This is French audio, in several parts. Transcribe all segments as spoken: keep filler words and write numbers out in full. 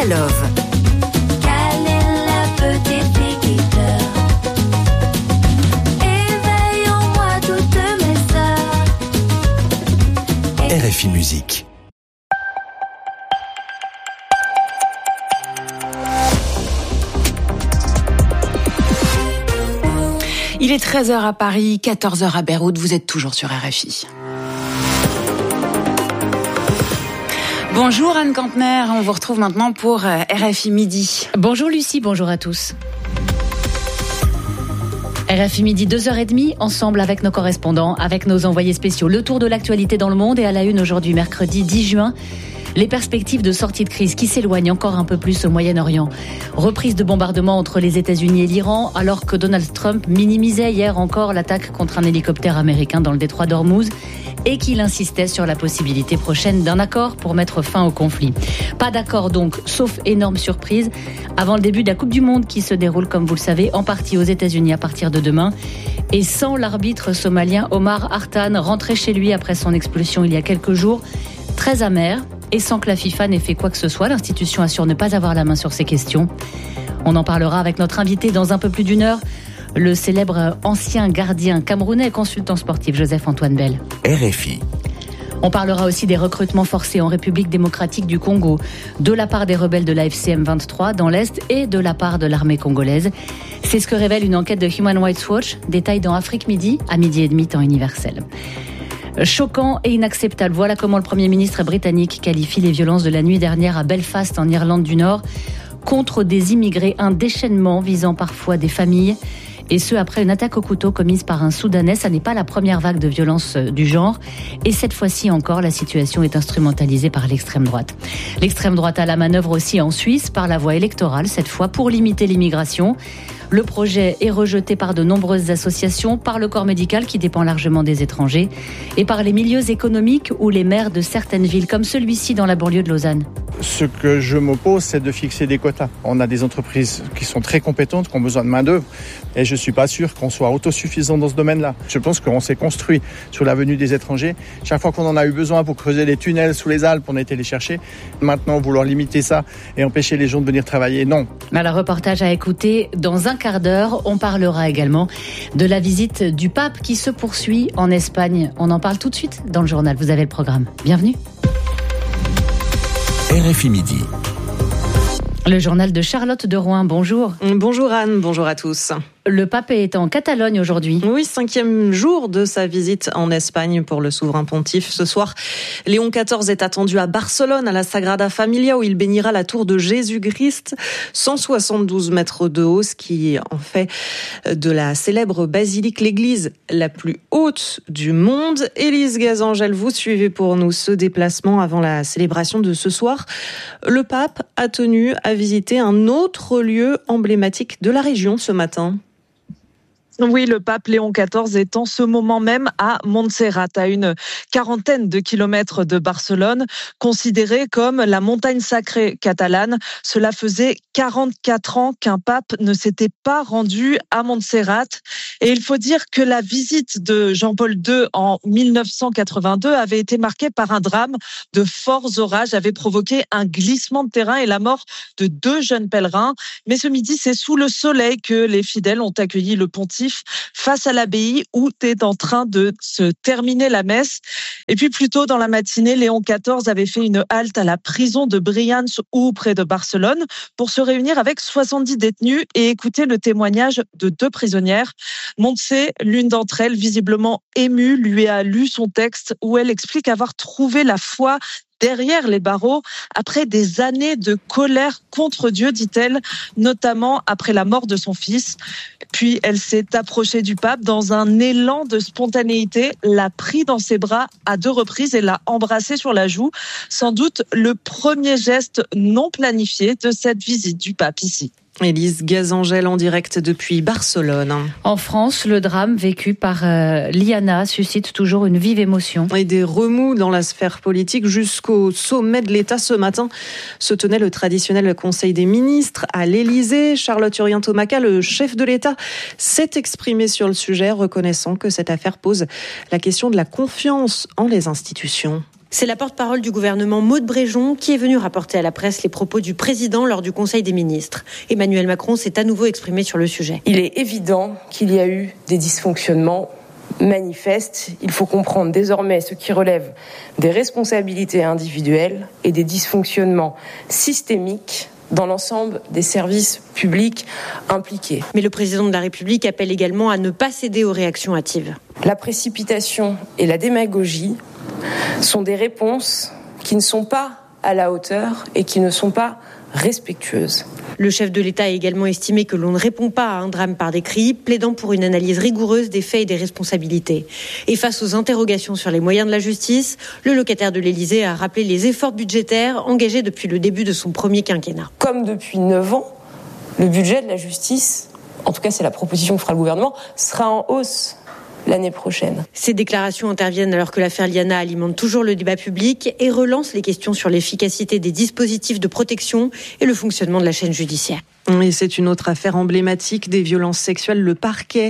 la Love. Quelle est la petite fille qui pleure? Éveille en moi toutes mes sœurs. R F I Musique. Il est treize heures à Paris, quatorze heures à Beyrouth, vous êtes toujours sur R F I. Bonjour Anne Campner, on vous retrouve maintenant pour R F I Midi. Bonjour Lucie, bonjour à tous. R F I Midi, deux heures trente, ensemble avec nos correspondants, avec nos envoyés spéciaux. Le tour de l'actualité dans le monde et à la une aujourd'hui, mercredi dix juin. Les perspectives de sortie de crise qui s'éloignent encore un peu plus au Moyen-Orient. Reprise de bombardement entre les États-Unis et l'Iran, alors que Donald Trump minimisait hier encore l'attaque contre un hélicoptère américain dans le détroit d'Ormuz et qu'il insistait sur la possibilité prochaine d'un accord pour mettre fin au conflit. Pas d'accord donc, sauf énorme surprise, avant le début de la Coupe du Monde qui se déroule, comme vous le savez, en partie aux États-Unis à partir de demain. Et sans l'arbitre somalien Omar Hartan, rentré chez lui après son expulsion il y a quelques jours, très amer. Et sans que la FIFA n'ait fait quoi que ce soit, l'institution assure ne pas avoir la main sur ces questions. On en parlera avec notre invité dans un peu plus d'une heure, le célèbre ancien gardien camerounais et consultant sportif Joseph-Antoine Bell. R F I. On parlera aussi des recrutements forcés en République démocratique du Congo, de la part des rebelles de l'A F C M vingt-trois dans l'Est et de la part de l'armée congolaise. C'est ce que révèle une enquête de Human Rights Watch. Détail dans Afrique Midi, à midi et demi, temps universel. Choquant et inacceptable. Voilà comment le Premier ministre britannique qualifie les violences de la nuit dernière à Belfast, en Irlande du Nord, contre des immigrés. Un déchaînement visant parfois des familles. Et ce, après une attaque au couteau commise par un Soudanais. Ça n'est pas la première vague de violence du genre. Et cette fois-ci encore, la situation est instrumentalisée par l'extrême droite. L'extrême droite a la manœuvre aussi en Suisse, par la voie électorale, cette fois pour limiter l'immigration. Le projet est rejeté par de nombreuses associations, par le corps médical qui dépend largement des étrangers et par les milieux économiques ou les maires de certaines villes, comme celui-ci dans la banlieue de Lausanne. Ce que je m'oppose, c'est de fixer des quotas. On a des entreprises qui sont très compétentes, qui ont besoin de main-d'œuvre, et je ne suis pas sûr qu'on soit autosuffisant dans ce domaine-là. Je pense qu'on s'est construit sur la venue des étrangers. Chaque fois qu'on en a eu besoin pour creuser des tunnels sous les Alpes, on a été les chercher. Maintenant, vouloir limiter ça et empêcher les gens de venir travailler, non. Alors, reportage à écouter dans un quart d'heure. On parlera également de la visite du pape qui se poursuit en Espagne. On en parle tout de suite dans le journal. Vous avez le programme. Bienvenue. R F I Midi. Le journal de Charlotte de Rouen. Bonjour. Bonjour Anne, bonjour à tous. Le pape est en Catalogne aujourd'hui. Oui, cinquième jour de sa visite en Espagne pour le souverain pontife. Ce soir, Léon quatorze est attendu à Barcelone, à la Sagrada Familia, où il bénira la tour de Jésus-Christ, cent soixante-douze mètres de haut, ce qui en fait de la célèbre basilique l'église la plus haute du monde. Élise Gazangel, vous suivez pour nous ce déplacement avant la célébration de ce soir. Le pape a tenu à visiter un autre lieu emblématique de la région ce matin. Oui, le pape Léon quatorze est en ce moment même à Montserrat, à une quarantaine de kilomètres de Barcelone, considérée comme la montagne sacrée catalane. Cela faisait quarante-quatre ans qu'un pape ne s'était pas rendu à Montserrat. Et il faut dire que la visite de Jean-Paul deux en mille neuf cent quatre-vingt-deux avait été marquée par un drame. De forts orages avaient provoqué un glissement de terrain et la mort de deux jeunes pèlerins. Mais ce midi, c'est sous le soleil que les fidèles ont accueilli le pontife face à l'abbaye où est en train de se terminer la messe. Et puis plus tôt dans la matinée, Léon quatorze avait fait une halte à la prison de Brians ou près de Barcelone pour se réunir avec soixante-dix détenus et écouter le témoignage de deux prisonnières. Montse, l'une d'entre elles, visiblement émue, lui a lu son texte où elle explique avoir trouvé la foi derrière les barreaux, après des années de colère contre Dieu, dit-elle, notamment après la mort de son fils. Puis elle s'est approchée du pape dans un élan de spontanéité, l'a pris dans ses bras à deux reprises et l'a embrassé sur la joue. Sans doute le premier geste non planifié de cette visite du pape ici. Élise Gazangel en direct depuis Barcelone. En France, le drame vécu par euh, Liana suscite toujours une vive émotion. Et des remous dans la sphère politique jusqu'au sommet de l'État. Ce matin se tenait le traditionnel Conseil des ministres à l'Élysée. Charlotte Urien-Thomaca, le chef de l'État, s'est exprimé sur le sujet, reconnaissant que cette affaire pose la question de la confiance en les institutions. C'est la porte-parole du gouvernement Maud Bréjon qui est venue rapporter à la presse les propos du président lors du Conseil des ministres. Emmanuel Macron s'est à nouveau exprimé sur le sujet. Il est évident qu'il y a eu des dysfonctionnements manifestes. Il faut comprendre désormais ce qui relève des responsabilités individuelles et des dysfonctionnements systémiques dans l'ensemble des services publics impliqués. Mais le président de la République appelle également à ne pas céder aux réactions hâtives. La précipitation et la démagogie sont des réponses qui ne sont pas à la hauteur et qui ne sont pas respectueuses. Le chef de l'État a également estimé que l'on ne répond pas à un drame par des cris, plaidant pour une analyse rigoureuse des faits et des responsabilités. Et face aux interrogations sur les moyens de la justice, le locataire de l'Élysée a rappelé les efforts budgétaires engagés depuis le début de son premier quinquennat. Comme depuis neuf ans, le budget de la justice, en tout cas c'est la proposition que fera le gouvernement, sera en hausse l'année prochaine. Ces déclarations interviennent alors que l'affaire Liana alimente toujours le débat public et relance les questions sur l'efficacité des dispositifs de protection et le fonctionnement de la chaîne judiciaire. Et c'est une autre affaire emblématique des violences sexuelles. Le parquet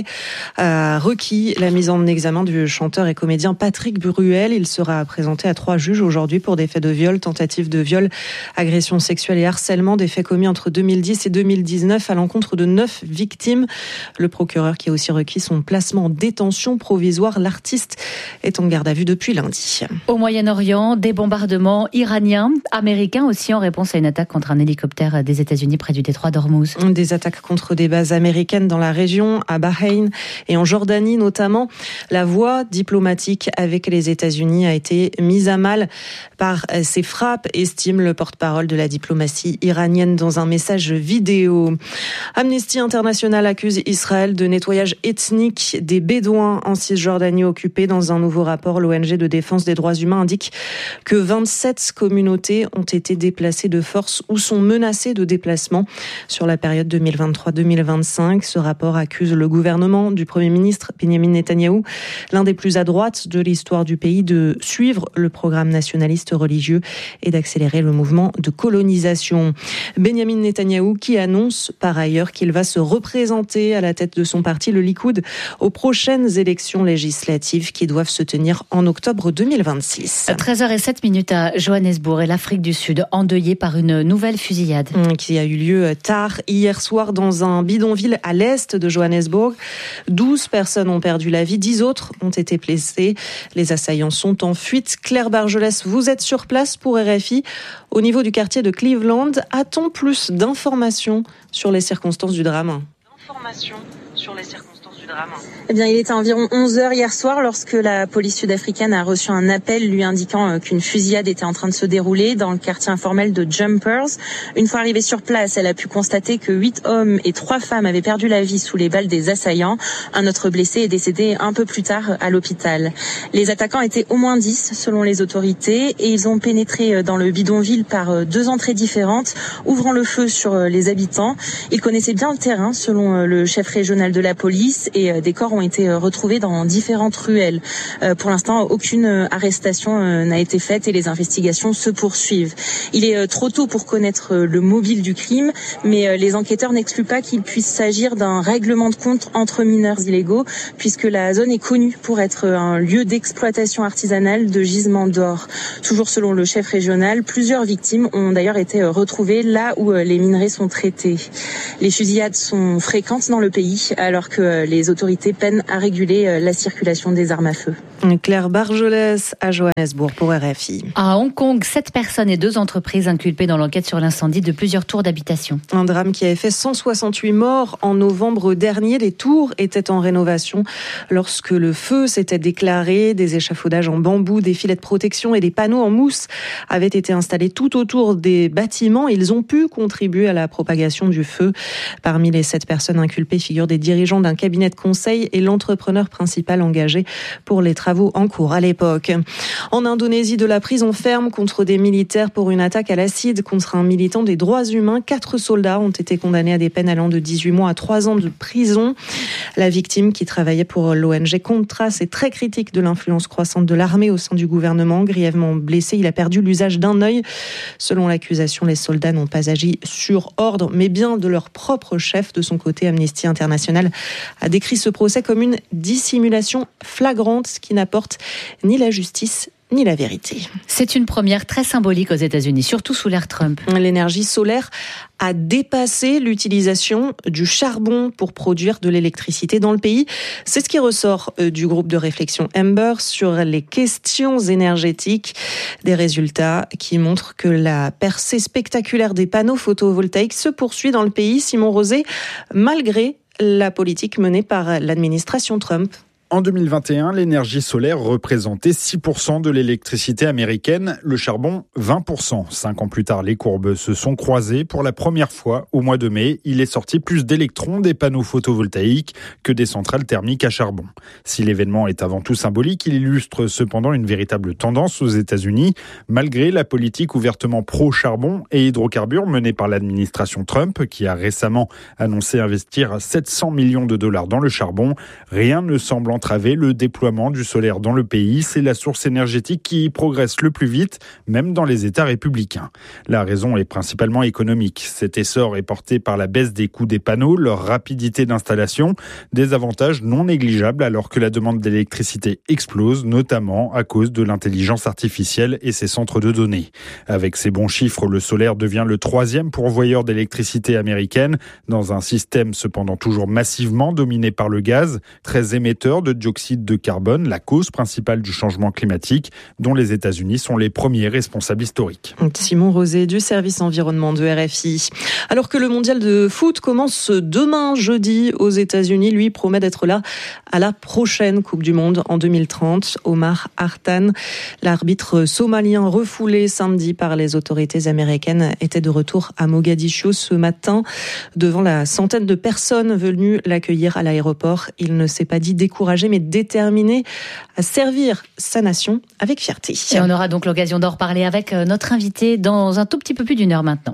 a requis la mise en examen du chanteur et comédien Patrick Bruel. Il sera présenté à trois juges aujourd'hui pour des faits de viol, tentative de viol, agression sexuelle et harcèlement, des faits commis entre deux mille dix et deux mille dix-neuf à l'encontre de neuf victimes. Le procureur qui a aussi requis son placement en détention provisoire. L'artiste est en garde à vue depuis lundi. Au Moyen-Orient, des bombardements iraniens, américains aussi en réponse à une attaque contre un hélicoptère des États-Unis près du détroit d'Ormuz. Des attaques contre des bases américaines dans la région, à Bahreïn et en Jordanie notamment. La voie diplomatique avec les États-Unis a été mise à mal par ces frappes, estime le porte-parole de la diplomatie iranienne dans un message vidéo. Amnesty International accuse Israël de nettoyage ethnique des Bédouins en Cisjordanie occupée. Dans un nouveau rapport, l'O N G de défense des droits humains indique que vingt-sept communautés ont été déplacées de force ou sont menacées de déplacement sur la période deux mille vingt-trois deux mille vingt-cinq. Ce rapport accuse le gouvernement du Premier ministre Benyamin Netanyahou, l'un des plus à droite de l'histoire du pays, de suivre le programme nationaliste religieux et d'accélérer le mouvement de colonisation. Benyamin Netanyahou qui annonce par ailleurs qu'il va se représenter à la tête de son parti, le Likoud, aux prochaines élections législatives qui doivent se tenir en octobre deux mille vingt-six. treize heures zéro sept à Johannesburg et l'Afrique du Sud endeuillée par une nouvelle fusillade. Qui a eu lieu tard hier soir dans un bidonville à l'est de Johannesburg. douze personnes ont perdu la vie, dix autres ont été blessées. Les assaillants sont en fuite. Claire Bargelès, vous êtes sur place pour R F I. Au niveau du quartier de Cleveland, a-t-on plus d'informations sur les circonstances du drame ? Informations sur les circonstances du drame. Eh bien, il était environ onze heures hier soir lorsque la police sud-africaine a reçu un appel lui indiquant qu'une fusillade était en train de se dérouler dans le quartier informel de Jumpers. Une fois arrivée sur place, elle a pu constater que huit hommes et trois femmes avaient perdu la vie sous les balles des assaillants. Un autre blessé est décédé un peu plus tard à l'hôpital. Les attaquants étaient au moins dix selon les autorités et ils ont pénétré dans le bidonville par deux entrées différentes, ouvrant le feu sur les habitants. Ils connaissaient bien le terrain selon le chef régional de la police et des corps ont été retrouvés dans différentes ruelles. Pour l'instant, aucune arrestation n'a été faite et les investigations se poursuivent. Il est trop tôt pour connaître le mobile du crime, mais les enquêteurs n'excluent pas qu'il puisse s'agir d'un règlement de compte entre mineurs illégaux, puisque la zone est connue pour être un lieu d'exploitation artisanale de gisements d'or. Toujours selon le chef régional, plusieurs victimes ont d'ailleurs été retrouvées là où les minerais sont traités. Les fusillades sont fréquentes dans le pays, alors que les autorités peinent à réguler la circulation des armes à feu. Claire Bargelès à Johannesburg pour R F I. À Hong Kong, sept personnes et deux entreprises inculpées dans l'enquête sur l'incendie de plusieurs tours d'habitation. Un drame qui avait fait cent soixante-huit morts en novembre dernier. Les tours étaient en rénovation lorsque le feu s'était déclaré. Des échafaudages en bambou, des filets de protection et des panneaux en mousse avaient été installés tout autour des bâtiments. Ils ont pu contribuer à la propagation du feu. Parmi les sept personnes inculpées figurent des dirigeants d'un cabinet de conseil et l'entrepreneur principal engagé pour les travaux en cours à l'époque. En Indonésie, de la prison ferme contre des militaires pour une attaque à l'acide contre un militant des droits humains. Quatre soldats ont été condamnés à des peines allant de dix-huit mois à trois ans de prison. La victime, qui travaillait pour l'O N G Contras, est très critique de l'influence croissante de l'armée au sein du gouvernement. Grièvement blessé, il a perdu l'usage d'un œil. Selon l'accusation, les soldats n'ont pas agi sur ordre, mais bien de leur propre chef. De son côté, Amnesty International a décrit ce procès comme une dissimulation flagrante qui n'apporte ni la justice ni la vérité. C'est une première très symbolique aux États-Unis, surtout sous l'ère Trump. L'énergie solaire a dépassé l'utilisation du charbon pour produire de l'électricité dans le pays. C'est ce qui ressort du groupe de réflexion Amber sur les questions énergétiques. Des résultats qui montrent que la percée spectaculaire des panneaux photovoltaïques se poursuit dans le pays. Simon Rosé, malgré la politique menée par l'administration Trump. En deux mille vingt et un, l'énergie solaire représentait six pour cent de l'électricité américaine, le charbon vingt pour cent. Cinq ans plus tard, les courbes se sont croisées. Pour la première fois, au mois de mai, il est sorti plus d'électrons des panneaux photovoltaïques que des centrales thermiques à charbon. Si l'événement est avant tout symbolique, il illustre cependant une véritable tendance aux États-Unis, malgré la politique ouvertement pro-charbon et hydrocarbures menée par l'administration Trump, qui a récemment annoncé investir sept cents millions de dollars dans le charbon. Rien ne semble entraver le déploiement du solaire dans le pays. C'est la source énergétique qui progresse le plus vite, même dans les États républicains. La raison est principalement économique. Cet essor est porté par la baisse des coûts des panneaux, leur rapidité d'installation, des avantages non négligeables alors que la demande d'électricité explose, notamment à cause de l'intelligence artificielle et ses centres de données. Avec ces bons chiffres, le solaire devient le troisième pourvoyeur d'électricité américaine, dans un système cependant toujours massivement dominé par le gaz, très émetteur de dioxyde de carbone, la cause principale du changement climatique, dont les États-Unis sont les premiers responsables historiques. Simon Rosé du service environnement de R F I. Alors que le mondial de foot commence demain jeudi aux États-Unis, lui promet d'être là à la prochaine Coupe du Monde en deux mille trente. Omar Hartan, l'arbitre somalien refoulé samedi par les autorités américaines, était de retour à Mogadiscio ce matin devant la centaine de personnes venues l'accueillir à l'aéroport. Il ne s'est pas dit découragé mais déterminé à servir sa nation avec fierté. Et on aura donc l'occasion d'en reparler avec notre invité dans un tout petit peu plus d'une heure maintenant.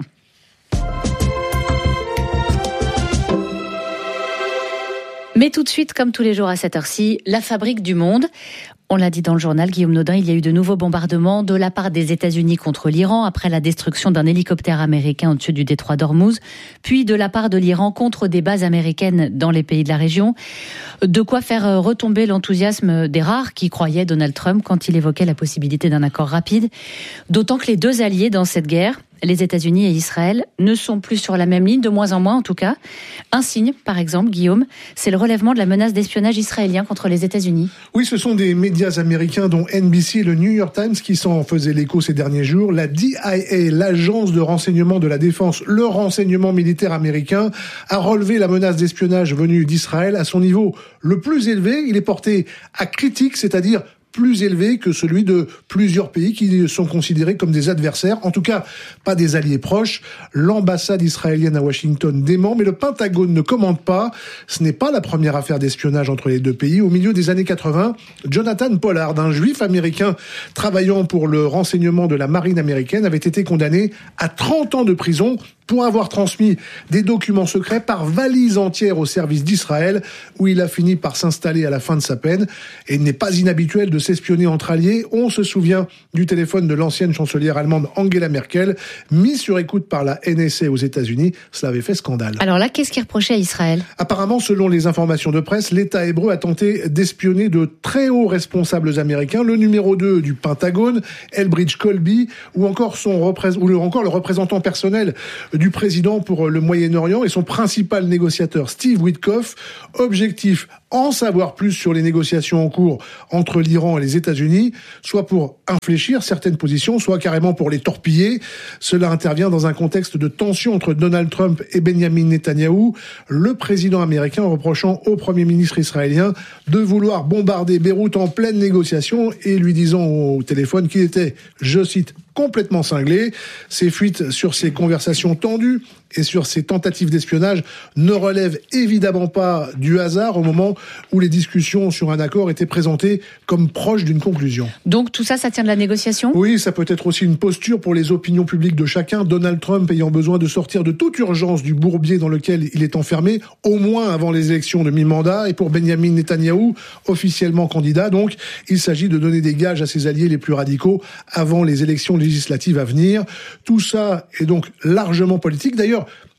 Mais tout de suite, comme tous les jours à cette heure-ci, la fabrique du monde. On l'a dit dans le journal, Guillaume Nodin, il y a eu de nouveaux bombardements de la part des États-Unis contre l'Iran après la destruction d'un hélicoptère américain au-dessus du détroit d'Ormuz, puis de la part de l'Iran contre des bases américaines dans les pays de la région. De quoi faire retomber l'enthousiasme des rares qui croyaient Donald Trump quand il évoquait la possibilité d'un accord rapide. D'autant que les deux alliés dans cette guerre, les États-Unis et Israël, ne sont plus sur la même ligne, de moins en moins en tout cas. Un signe, par exemple, Guillaume, c'est le relèvement de la menace d'espionnage israélien contre les États-Unis. Oui, ce sont des médias américains dont N B C et le New York Times qui s'en faisaient l'écho ces derniers jours. La D I A, l'agence de renseignement de la défense, le renseignement militaire américain, a relevé la menace d'espionnage venue d'Israël à son niveau le plus élevé. Il est porté à critique, c'est-à-dire plus élevé que celui de plusieurs pays qui sont considérés comme des adversaires, en tout cas pas des alliés proches. L'ambassade israélienne à Washington dément, mais le Pentagone ne commente pas. Ce n'est pas la première affaire d'espionnage entre les deux pays. Au milieu des années quatre-vingts, Jonathan Pollard, un juif américain travaillant pour le renseignement de la marine américaine, avait été condamné à trente ans de prison pour avoir transmis des documents secrets par valise entière au service d'Israël, où il a fini par s'installer à la fin de sa peine. Et il n'est pas inhabituel de s'espionner entre alliés. On se souvient du téléphone de l'ancienne chancelière allemande Angela Merkel, mis sur écoute par la N S A aux États-Unis. Cela avait fait scandale. Alors là, qu'est-ce qui reprochait à Israël ? Apparemment, selon les informations de presse, l'État hébreu a tenté d'espionner de très hauts responsables américains, le numéro deux du Pentagone, Elbridge Colby, ou encore, son repré- ou le, encore le représentant personnel du président pour le Moyen-Orient et son principal négociateur Steve Witkoff. Objectif, en savoir plus sur les négociations en cours entre l'Iran et les États-Unis, soit pour infléchir certaines positions, soit carrément pour les torpiller. Cela intervient dans un contexte de tension entre Donald Trump et Benjamin Netanyahou, le président américain reprochant au Premier ministre israélien de vouloir bombarder Beyrouth en pleine négociation et lui disant au téléphone qu'il était, je cite, complètement cinglé. Ces fuites sur ces conversations tendues et sur ces tentatives d'espionnage ne relèvent évidemment pas du hasard au moment où les discussions sur un accord étaient présentées comme proches d'une conclusion. Donc tout ça, ça tient de la négociation ? Oui, ça peut être aussi une posture pour les opinions publiques de chacun. Donald Trump ayant besoin de sortir de toute urgence du bourbier dans lequel il est enfermé, au moins avant les élections de mi-mandat, et pour Benjamin Netanyahou, officiellement candidat. Donc, il s'agit de donner des gages à ses alliés les plus radicaux avant les élections législatives à venir. Tout ça est donc largement politique. D'ailleurs,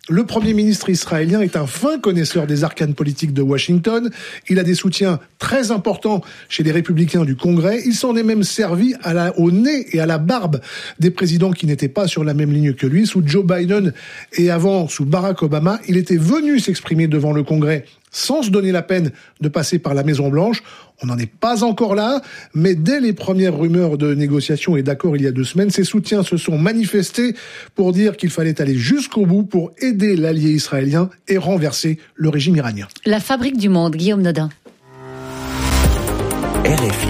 Le Premier ministre israélien est un fin connaisseur des arcanes politiques de Washington. Il a des soutiens très importants chez les républicains du Congrès. Il s'en est même servi à la, au nez et à la barbe des présidents qui n'étaient pas sur la même ligne que lui. Sous Joe Biden et avant sous Barack Obama, il était venu s'exprimer devant le Congrès sans se donner la peine de passer par la Maison-Blanche. On n'en est pas encore là, mais dès les premières rumeurs de négociations et d'accords il y a deux semaines, ses soutiens se sont manifestés pour dire qu'il fallait aller jusqu'au bout pour aider l'allié israélien et renverser le régime iranien. La fabrique du monde, Guillaume Nodin. R F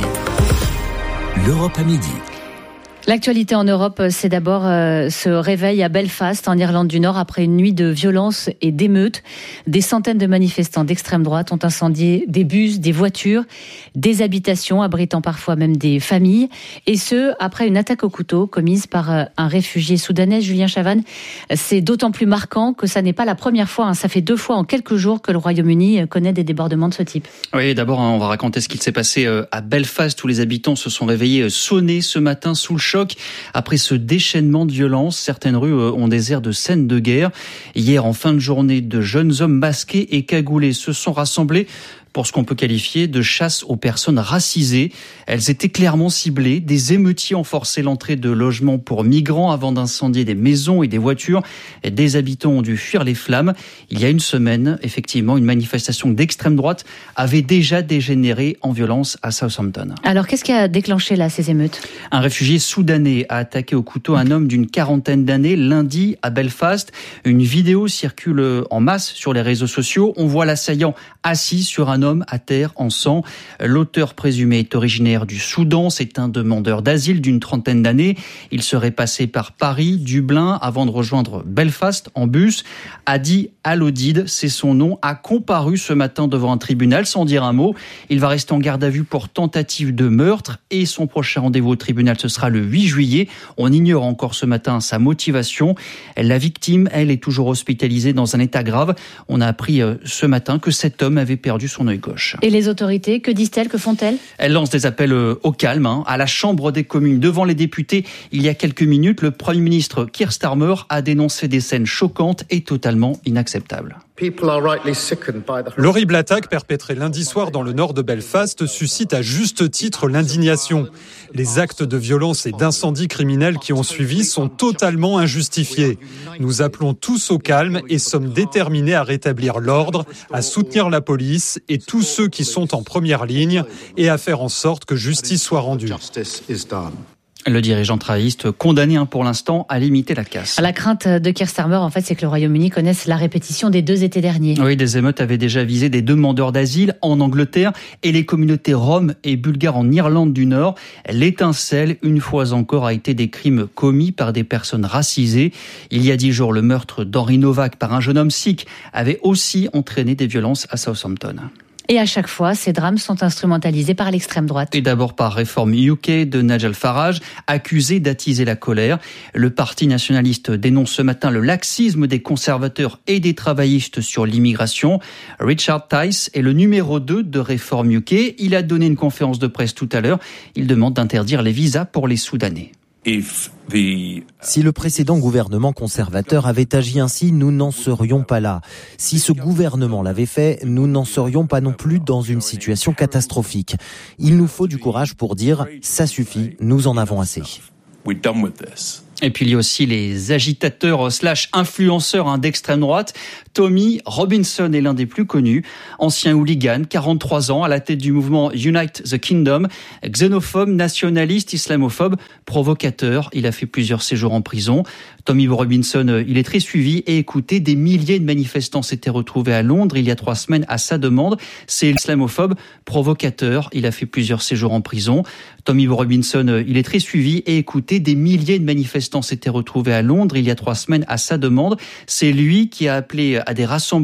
I, l'Europe à midi. L'actualité en Europe, c'est d'abord euh, ce réveil à Belfast, en Irlande du Nord, après une nuit de violence et d'émeutes. Des centaines de manifestants d'extrême droite ont incendié des bus, des voitures, des habitations, abritant parfois même des familles. Et ce, après une attaque au couteau commise par euh, un réfugié soudanais, Julien Chavannes. C'est d'autant plus marquant que ça n'est pas la première fois. Hein. Ça fait deux fois en quelques jours que le Royaume-Uni connaît des débordements de ce type. Oui, d'abord, on va raconter ce qu'il s'est passé à Belfast, où les habitants se sont réveillés sonnés ce matin sous le choc. Après ce déchaînement de violence, certaines rues ont des airs de scènes de guerre. Hier, en fin de journée, de jeunes hommes masqués et cagoulés se sont rassemblés pour ce qu'on peut qualifier de chasse aux personnes racisées. Elles étaient clairement ciblées. Des émeutiers ont forcé l'entrée de logements pour migrants avant d'incendier des maisons et des voitures. Des habitants ont dû fuir les flammes. Il y a une semaine, effectivement, une manifestation d'extrême droite avait déjà dégénéré en violence à Southampton. Alors, qu'est-ce qui a déclenché là ces émeutes ? Un réfugié soudanais a attaqué au couteau un homme d'une quarantaine d'années lundi à Belfast. Une vidéo circule en masse sur les réseaux sociaux. On voit l'assaillant assis sur un homme à terre en sang. L'auteur présumé est originaire du Soudan. C'est un demandeur d'asile d'une trentaine d'années. Il serait passé par Paris, Dublin, avant de rejoindre Belfast en bus. Hadi Al-Odid, c'est son nom, a comparu ce matin devant un tribunal sans dire un mot. Il va rester en garde à vue pour tentative de meurtre et son prochain rendez-vous au tribunal, ce sera le huit juillet. On ignore encore ce matin sa motivation. La victime, elle, est toujours hospitalisée dans un état grave. On a appris ce matin que cet homme avait perdu son œil gauche. Et les autorités, que disent-elles, que font-elles ? Elles lancent des appels au calme. Hein. À la Chambre des communes, devant les députés, il y a quelques minutes, le Premier ministre Keir Starmer a dénoncé des scènes choquantes et totalement inacceptables. L'horrible attaque perpétrée lundi soir dans le nord de Belfast suscite à juste titre l'indignation. Les actes de violence et d'incendie criminels qui ont suivi sont totalement injustifiés. Nous appelons tous au calme et sommes déterminés à rétablir l'ordre, à soutenir la police et tous ceux qui sont en première ligne et à faire en sorte que justice soit rendue. Le dirigeant travailliste condamné hein, pour l'instant à limiter la casse. La crainte de Keir Starmer, en fait, c'est que le Royaume-Uni connaisse la répétition des deux étés derniers. Oui, des émeutes avaient déjà visé des demandeurs d'asile en Angleterre et les communautés roms et bulgares en Irlande du Nord. L'étincelle, une fois encore, a été des crimes commis par des personnes racisées. Il y a dix jours, le meurtre d'Henry Novak par un jeune homme sikh avait aussi entraîné des violences à Southampton. Et à chaque fois, ces drames sont instrumentalisés par l'extrême droite. Et d'abord par Reform U K de Nigel Farage, accusé d'attiser la colère. Le parti nationaliste dénonce ce matin le laxisme des conservateurs et des travaillistes sur l'immigration. Richard Tice est le numéro deux de Reform U K. Il a donné une conférence de presse tout à l'heure. Il demande d'interdire les visas pour les Soudanais. Si le précédent gouvernement conservateur avait agi ainsi, nous n'en serions pas là. Si ce gouvernement l'avait fait, nous n'en serions pas non plus dans une situation catastrophique. Il nous faut du courage pour dire « ça suffit, nous en avons assez ». Et puis il y a aussi les agitateurs slash influenceurs hein, d'extrême droite. Tommy Robinson est l'un des plus connus. Ancien hooligan, quarante-trois ans, à la tête du mouvement Unite the Kingdom. Xénophobe, nationaliste, islamophobe, provocateur. Il a fait plusieurs séjours en prison. Tommy Robinson, il est très suivi et écouté. Des milliers de manifestants s'étaient retrouvés à Londres il y a trois semaines à sa demande. C'est l'islamophobe, provocateur. Il a fait plusieurs séjours en prison. Tommy Robinson, il est très suivi et écouté. Des milliers de manifestants s'étaient retrouvés à Londres il y a trois semaines à sa demande. C'est lui qui a appelé à des rassemblements